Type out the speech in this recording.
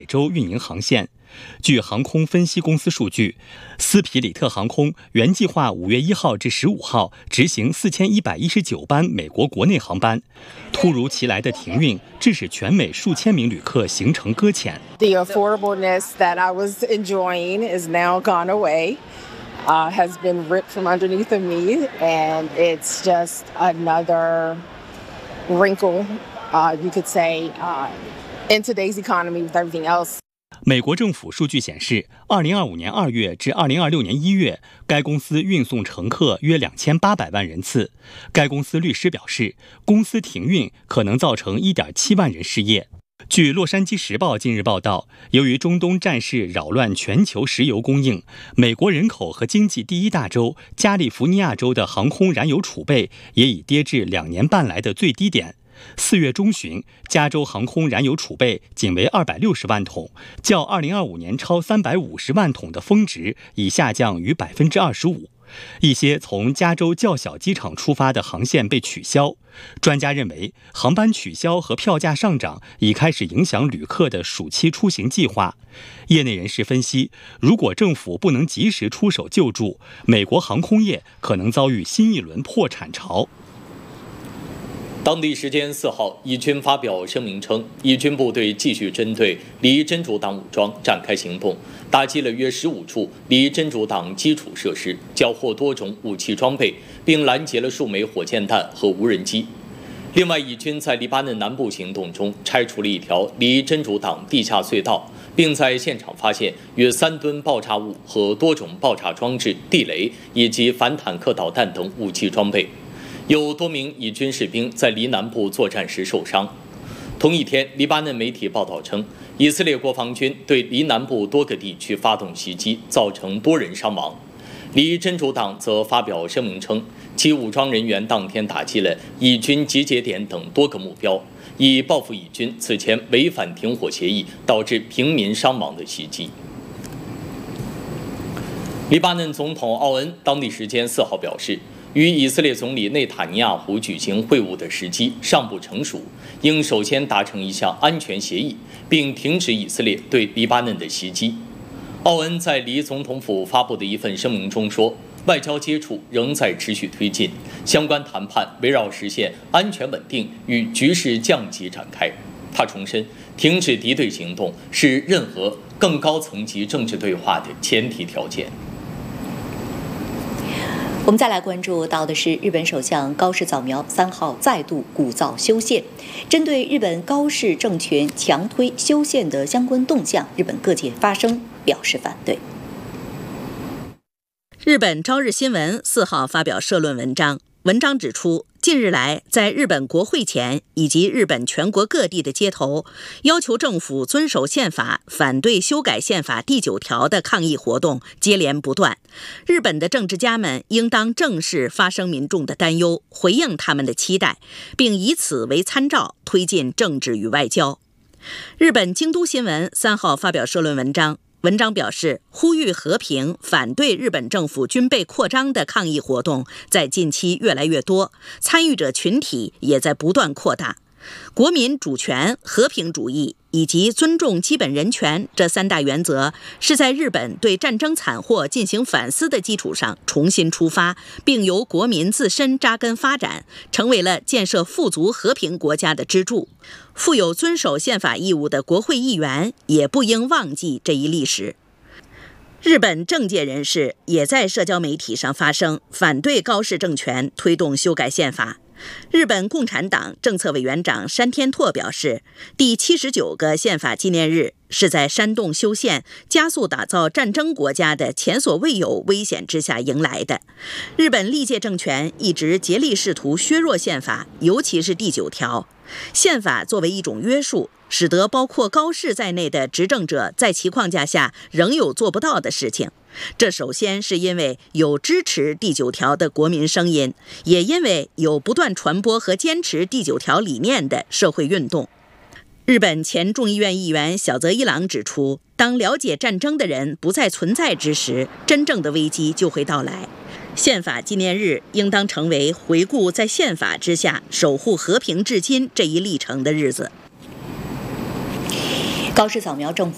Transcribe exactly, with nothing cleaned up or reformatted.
美洲运营航线。据航空分析公司数据，斯皮里特航空原计划五月一号至十五号执行四千一百一十九班美国国内航班，突如其来的停运致使全美数千名旅客行程搁浅。 The affordableness that I was enjoying is now gone away, uh, has been ripped from underneath of me, and it's just another wrinkle, uh, you could say, uh, in today's economy with everything else. 美国政府数据显示，二零二五年二月至二零二六年一月，该公司运送乘客约两千八百万人次。该公司律师表示，公司停运可能造成一点七万人失业。据《洛杉矶时报》近日报道，由于中东战事扰乱全球石油供应，美国人口和经济第一大州加利福尼亚州的航空燃油储备也已跌至两年半来的最低点。四月中旬，加州航空燃油储备仅为二百六十万桶，较二零二五年超三百五十万桶的峰值已下降逾百分之二十五。一些从加州较小机场出发的航线被取消。专家认为，航班取消和票价上涨已开始影响旅客的暑期出行计划。业内人士分析，如果政府不能及时出手救助，美国航空业可能遭遇新一轮破产潮。 当地时间四号，以军发表声明称，以军部队继续针对离真主党武装展开行动，打击了约十五处离真主党基础设施，缴获多种武器装备，并拦截了数枚火箭弹和无人机。另外，以军在黎巴嫩南部行动中拆除了一条离真主党地下隧道，并在现场发现约三吨爆炸物和多种爆炸装置、地雷以及反坦克导弹等武器装备。有多名以军士兵在黎南部作战时受伤。同一天，黎巴嫩媒体报道称，以色列国防军对黎南部多个地区发动袭击，造成多人伤亡。黎真主党则发表声明称，其武装人员当天打击了以军集结点等多个目标，以报复以军此前违反停火协议导致平民伤亡的袭击。黎巴嫩总统奥恩当地时间四号表示，与以色列总理内塔尼亚胡举行会晤的时机尚不成熟，应首先达成一项安全协议，并停止以色列对黎巴嫩的袭击。奥恩在黎总统府发布的一份声明中说，外交接触仍在持续推进，相关谈判围绕实现安全稳定与局势降级展开。他重申，停止敌对行动是任何更高层级政治对话的前提条件。 我们再来关注到的是，日本首相高市早苗三号再度鼓噪修宪。针对日本高市政权强推修宪的相关动向，日本各界发声表示反对。日本朝日新闻四号发表社论文章，文章指出，近日来在日本国会前以及日本全国各地的街头，要求政府遵守宪法、反对修改宪法第九条的抗议活动接连不断。日本的政治家们应当正视发生民众的担忧，回应他们的期待，并以此为参照推进政治与外交。日本京都新闻三号发表社论文章，文章表示，呼吁和平、反对日本政府军备扩张的抗议活动在近期越来越多，参与者群体也在不断扩大。国民主权、和平主义以及尊重基本人权这三大原则是在日本对战争惨祸进行反思的基础上重新出发，并由国民自身扎根发展，成为了建设富足和平国家的支柱。负有遵守宪法义务的国会议员也不应忘记这一历史。日本政界人士也在社交媒体上发声，反对高市政权推动修改宪法。日本共产党政策委员长山田拓表示，第七十九个宪法纪念日是在煽动修宪、加速打造战争国家的前所未有危险之下迎来的。日本历届政权一直竭力试图削弱宪法，尤其是第九条。宪法作为一种约束，使得包括高市在内的执政者在其框架下仍有做不到的事情。这首先是因为有支持第九条的国民声音，也因为有不断传播和坚持第九条理念的社会运动。日本前众议院议员小泽一郎指出，当了解战争的人不再存在之时，真正的危机就会到来。宪法纪念日应当成为回顾在宪法之下守护和平至今这一历程的日子。高市早苗政府